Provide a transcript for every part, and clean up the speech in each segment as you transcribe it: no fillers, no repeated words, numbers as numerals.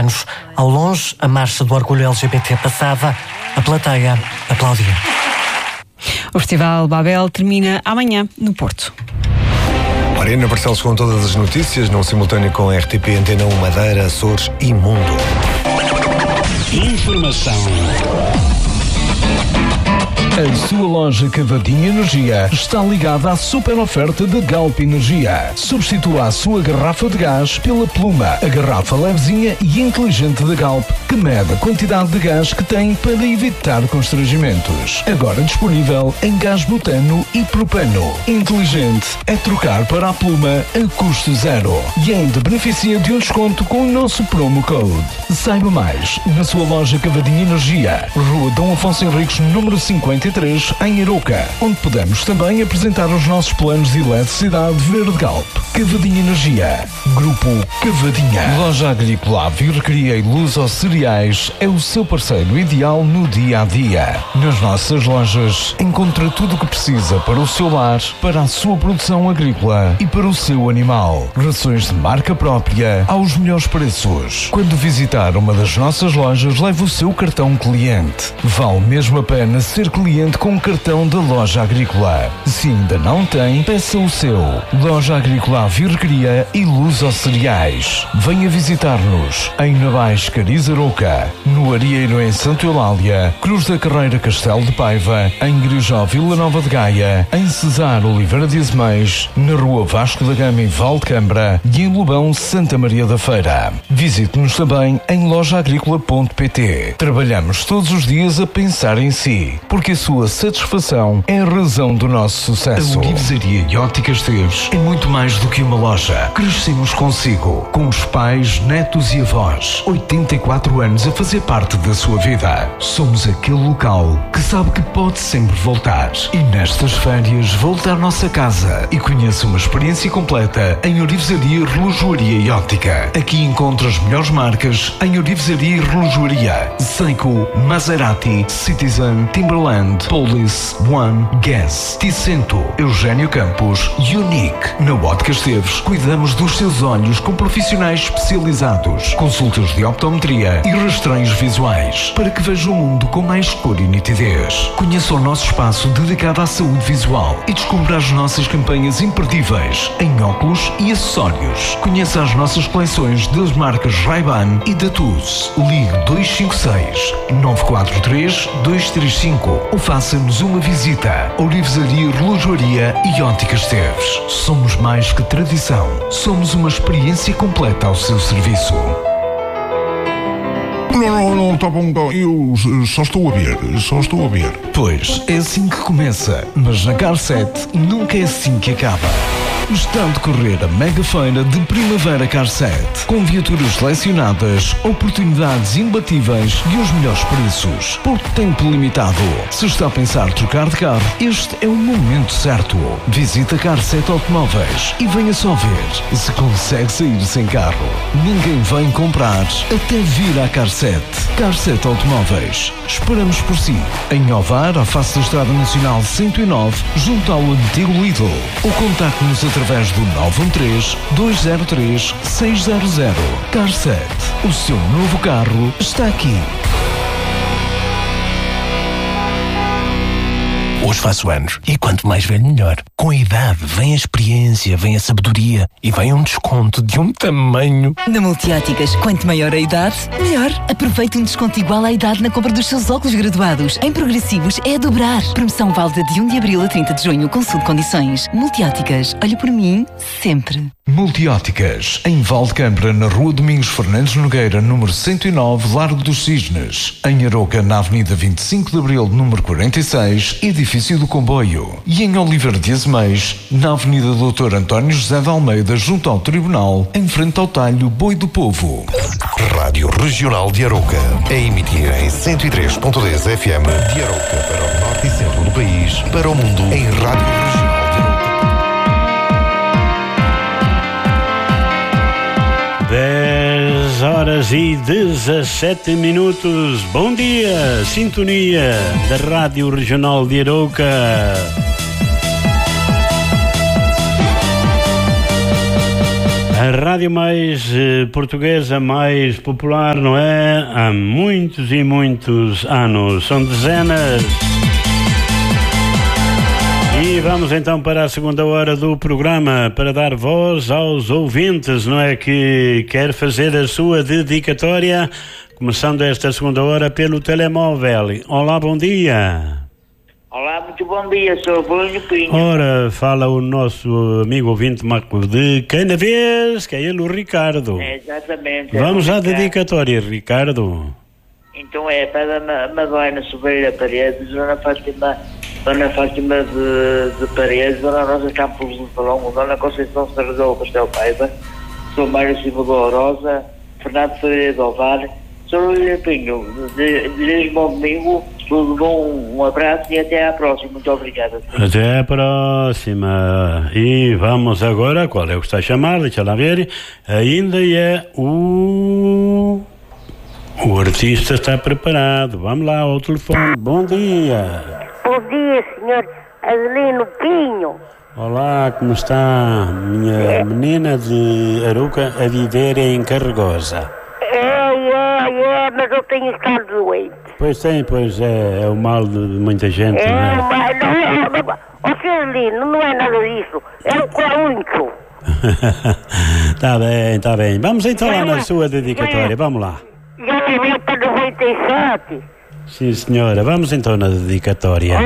anos. Ao longe, a marcha do orgulho LGBT passava, a plateia aplaudia. O Festival Babel termina amanhã no Porto. Mariana Barcelos com todas as notícias, num simultâneo com a RTP Antena 1 Madeira, Açores e Mundo. Informação. A sua loja Cavadinha Energia está ligada à super oferta da Galp Energia. Substitua a sua garrafa de gás pela Pluma, a garrafa levezinha e inteligente da Galp, que mede a quantidade de gás que tem para evitar constrangimentos. Agora disponível em gás butano e propano. Inteligente é trocar para a Pluma a custo zero. E ainda beneficia de um desconto com o nosso promo code. Saiba mais na sua loja Cavadinha Energia, Rua Dom Afonso Henriques, número 53, em Arouca, onde podemos também apresentar os nossos planos de eletricidade verde Galp. Cavadinha Energia, Grupo Cavadinha. Loja Agrícola Vircria e Luz aos Cereais é o seu parceiro ideal no dia-a-dia. Nas nossas lojas encontra tudo o que precisa para o seu lar, para a sua produção agrícola e para o seu animal. Rações de marca própria aos melhores preços. Quando visitar uma das nossas lojas, leve o seu cartão cliente. Vale mesmo a pena ser cliente com o cartão da Loja Agrícola. Se ainda não tem, peça o seu. Loja Agrícola Vircria e Luz aos Cereais. Venha visitar-nos em Navais, Cariz, Arouca, no Arieiro em Santa Eulália, Cruz da Carreira, Castelo de Paiva, em Grijó, Vila Nova de Gaia, em Cesar, Oliveira de Azeméis, na Rua Vasco da Gama em Valdecambra e em Lobão, Santa Maria da Feira. Visite-nos também em lojaagricola.pt. Trabalhamos todos os dias a pensar em si, porque a sua satisfação é a razão do nosso sucesso. A Olivesaria e Óticas Teves é muito mais do que uma loja. Crescemos consigo, com os pais, netos e avós. 84 anos a fazer parte da sua vida. Somos aquele local que sabe que pode sempre voltar. E nestas férias, volte à nossa casa e conheça uma experiência completa em Orivesaria, Relojoaria e Óptica. Aqui encontra as melhores marcas em Orivesaria e Relojoaria: Seiko, Maserati, Citizen, Timberland, Police, One, Guess, Ticento, Eugênio Campos e Unique. Na Óticas Teves, cuidamos dos seus olhos com profissionais especializados, consultas de optometria e rastreios visuais, para que veja o mundo com mais cor e nitidez. Conheça o nosso espaço dedicado à saúde visual e descubra as nossas campanhas imperdíveis em óculos e acessórios. Conheça as nossas coleções das marcas Ray-Ban e Datuz. Ligue 256 943 235 ou faça-nos uma visita. Orivesaria, Relojoaria e Óticas Teves. Somos mais que tradição. Somos uma experiência completa ao seu serviço. Não, tá bom, eu só estou a ver. Pois, é assim que começa, mas na Car 7 nunca é assim que acaba. Está a decorrer a mega feira de Primavera Car 7, com viaturas selecionadas, oportunidades imbatíveis e os melhores preços, por tempo limitado. Se está a pensar trocar de carro, este é o momento certo. Visita Car 7 Automóveis e venha só ver se consegue sair sem carro. Ninguém vem comprar até vir à Car 7. Car 7 Automóveis. Esperamos por si. Em Ovar, à face da Estrada Nacional 109, junto ao antigo Lidl. Ou contacte-nos através do 913-203-600. Car 7. O seu novo carro está aqui. Hoje faço anos e quanto mais velho melhor. Com a idade vem a experiência, vem a sabedoria e vem um desconto de um tamanho. Na Multióticas, quanto maior a idade, melhor. Aproveite um desconto igual à idade na compra dos seus óculos graduados. Em progressivos é a dobrar. Promoção válida de 1 de abril a 30 de junho. Consulte condições. Multióticas, olhe por mim sempre. Multióticas, em Valdecambra, na Rua Domingos Fernandes Nogueira, número 109, Largo dos Cisnes. Em Arouca, na Avenida 25 de Abril, número 46, Edifício do Comboio. E em Oliveira de Azeméis, na Avenida Doutor António José de Almeida, junto ao Tribunal, em frente ao talho Boi do Povo. Rádio Regional de Arouca, a emitir em 103.10 FM de Arouca para o norte e centro do país, para o mundo em Rádio Regional. 10h17. Bom dia, sintonia da Rádio Regional de Arouca. A rádio mais portuguesa, mais popular, não é? Há muitos e muitos anos. São dezenas. E vamos então para a segunda hora do programa, para dar voz aos ouvintes, não é? Que quer fazer a sua dedicatória, começando esta segunda hora pelo telemóvel. Olá, bom dia. Olá, muito bom dia, sou o Bruno Pinho. Ora, fala o nosso amigo ouvinte Marco de Canavês, que é ele o Ricardo. Exatamente. Vamos à dedicatória, Ricardo. Então é para Madalena Silveira Paredes, Dona Fátima de Paredes, Dona Rosa Campos de Palongo, Dona Conceição Serrador Castelo Paiva, Sou Mário Silva Rosa, Fernando Ferreira do Ovar, sou Luís Pinho, desde bom domingo, tudo bom, um abraço e até à próxima, muito obrigado. Até a próxima. E vamos agora, qual é o que está a chamar? Deixa lá ver. Ainda é o artista está preparado. Vamos lá ao telefone. Bom dia. Bom dia, senhor Adelino Pinho. Olá, como está minha menina de Aruca a viver em Carregosa? Mas eu tenho estado doente. Pois tem, pois é o mal de muita gente, não é? Mas, senhor Adelino, não é nada disso. É o Corinthians. Tá bem. Vamos então lá na sua dedicatória, vamos lá. Já levei para 97. Sim, senhora, vamos então na dedicatória.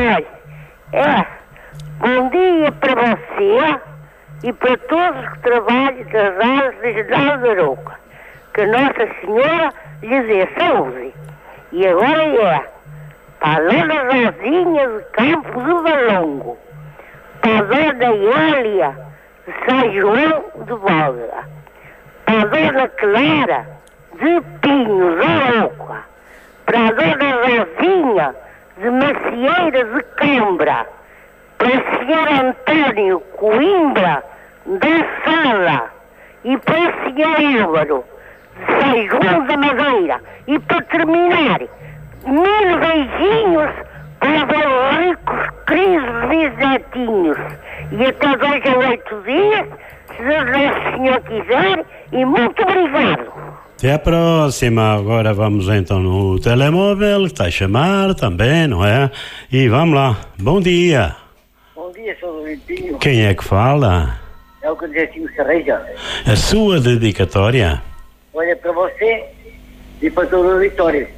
Bom dia para você e para todos que trabalham das áreas regionais da Aruca. Que Nossa Senhora lhes dê saúde. E agora é para a Dona Rosinha de Campos do Valongo, para a Dona Elia de São João de Bolga, para a Dona Clara de Pinhos da Aruca, para a Dona Rosinha de Macieira de Cambra, para o Sr. António Coimbra da Sala e para o Sr. Álvaro de São João da Madeira. E para terminar, 1000 beijinhos para os ricos queridos bisnetinhos. E até 2 a 8 dias, se o senhor quiser, e muito obrigado. Até a próxima. Agora vamos então no telemóvel, que está a chamar também, não é? E vamos lá. Bom dia. Bom dia, sou o Ventinho. Quem é que fala? É o Candidatinho Serreja. A sua dedicatória? Olha, para você e para toda a Vitória.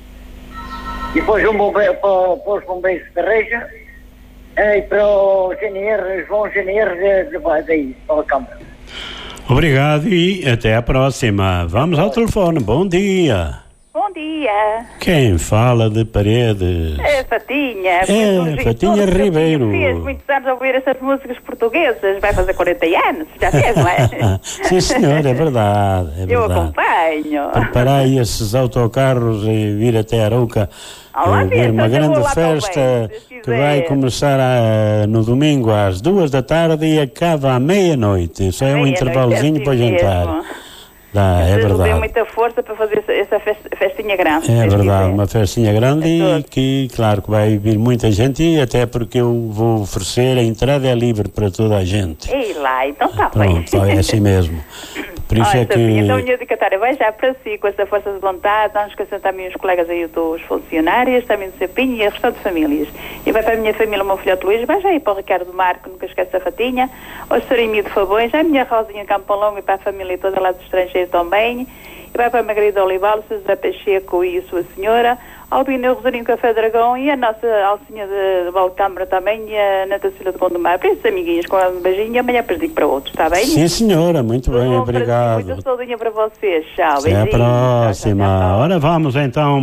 E depois para os bombeiros de Serreja e para o GNR, João GNR daí, para a Câmara. Obrigado e até a próxima. Vamos ao telefone. Bom dia. Bom dia. Quem fala de Paredes? É Fatinha. Fatinha Ribeiro. Fez muitos anos a ouvir essas músicas portuguesas. Vai fazer 40 anos. Já fez, não é? Sim, senhor, é verdade. Eu acompanho. Preparar esses autocarros e vir até Aruca. Ver uma grande festa que vai começar no domingo às 2 da tarde e acaba à meia-noite. Só é um intervalozinho para jantar. É verdade. Tem muita força para fazer essa festinha grande. É verdade, uma festinha grande e que, claro, que vai vir muita gente e até porque eu vou oferecer, a entrada é livre para toda a gente. E lá, então está bem. Pronto, é assim mesmo. Por isso é que... Então, a minha dedicatória vai já para si, com essa força de vontade, não esqueçam também os colegas aí dos funcionários, também do Cepinho e a restante de famílias. E vai para a minha família, o meu filhote Luís, vai já aí para o Ricardo Marco, nunca esquece a Fatinha, ao Sr. de Fabões, a minha Rosinha Campolongo e para a família toda lá do estrangeiro também. E vai para a Margarida Olival, o José Pacheco e a sua senhora, Albino Rosarinho Café Dragão e a nossa Alcinha de Valcâmara também e a Nata Cília de Gondomar. Para esses amiguinhos, com um beijinho e amanhã perdigo para outros, está bem? Sim, senhora, muito bem, obrigado. Muita saudinha para vocês, tchau. Até a próxima. Ora vamos então,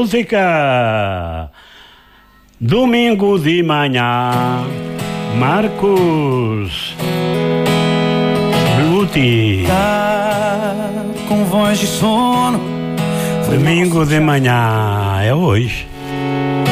música. Domingo de manhã, Marcos Bluti. Com voz de sono. Domingo de manhã é hoje.